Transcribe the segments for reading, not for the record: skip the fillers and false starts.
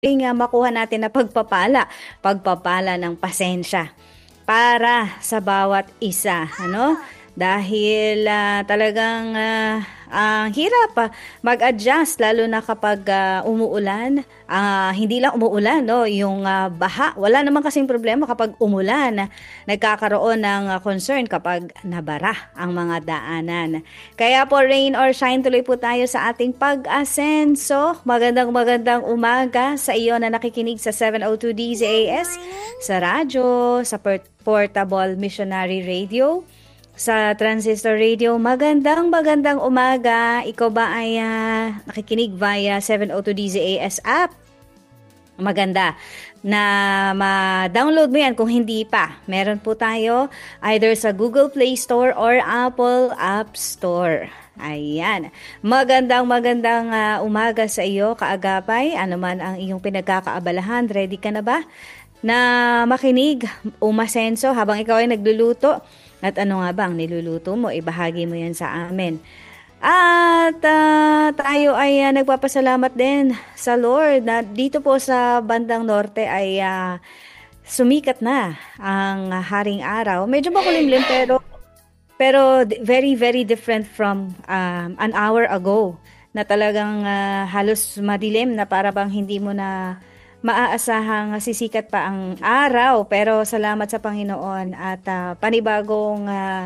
makuha natin na pagpapala ng pasensya para sa bawat isa, ano? Dahil talagang ang hirap mag-adjust lalo na kapag umuulan. Hindi lang umuulan, no, yung baha. Wala naman kasing problema kapag umulan. Nagkakaroon ng concern kapag nabara ang mga daanan. Kaya po rain or shine tuloy po tayo sa ating pag-asenso. Magandang umaga sa iyo na nakikinig sa 702 DZAS, sa radyo, sa Portable Missionary Radio, sa Transistor Radio. Magandang umaga. Ikaw ba ay nakikinig via 702 DZAS app? Maganda na ma-download mo yan kung hindi pa. Meron po tayo either sa Google Play Store or Apple App Store. Ayan. Magandang umaga sa iyo, kaagapay. Ano man ang iyong pinagkakaabalahan, ready ka na ba na makinig, umasenso habang ikaw ay nagluluto? At ano nga ba ang niluluto mo? Ibahagi mo yan sa amin. At tayo ay nagpapasalamat din sa Lord na dito po sa bandang norte ay sumikat na ang haring araw. Medyo makulimlim pero very different from an hour ago na talagang halos madilim na para bang hindi mo na maaasahang sisikat pa ang araw. Pero salamat sa Panginoon at panibagong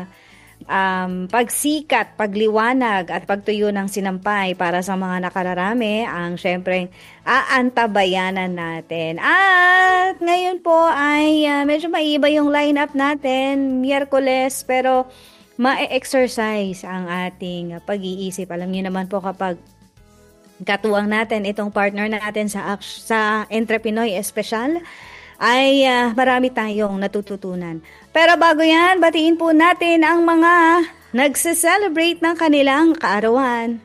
pagsikat, pagliwanag at pagtuyo ng sinampay para sa mga nakararami ang syempre aantabayanan natin. At ngayon po ay medyo maiba yung lineup natin, Miyerkules, pero ma-exercise ang ating pag-iisip. Alam niyo naman po kapag katuwang natin itong partner natin sa Entrepinoy Espesyal ay marami tayong natututunan. Pero bago yan, batiin po natin ang mga nagse-celebrate ng kanilang kaarawan.